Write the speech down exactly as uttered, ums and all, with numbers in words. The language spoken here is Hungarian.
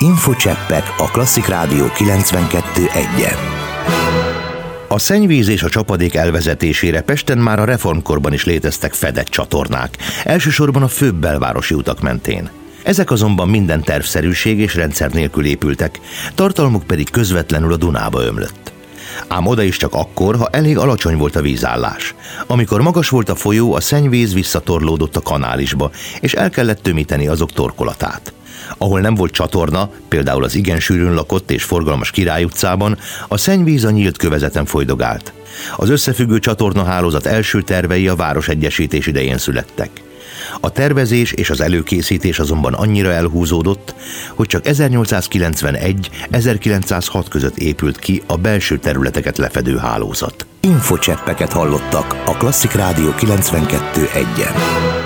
Infocseppek a Klasszik Rádió kilencvenkettő egyen. A szennyvíz és a csapadék elvezetésére Pesten már a reformkorban is léteztek fedett csatornák, elsősorban a főbb belvárosi utak mentén. Ezek azonban minden tervszerűség és rendszer nélkül épültek, tartalmuk pedig közvetlenül a Dunába ömlött. Ám oda is csak akkor, ha elég alacsony volt a vízállás. Amikor magas volt a folyó, a szennyvíz visszatorlódott a kanálisba, és el kellett tömíteni azok torkolatát. Ahol nem volt csatorna, például az igen sűrűn lakott és forgalmas Király utcában, a szennyvíz a nyílt kövezeten folydogált. Az összefüggő csatornahálózat első tervei a városegyesítés idején születtek. A tervezés és az előkészítés azonban annyira elhúzódott, hogy csak ezernyolcszázkilencvenegy-ezerkilencszázhat között épült ki a belső területeket lefedő hálózat. Infocseppeket hallottak a Klasszik Rádió kilencvenkettő egyen.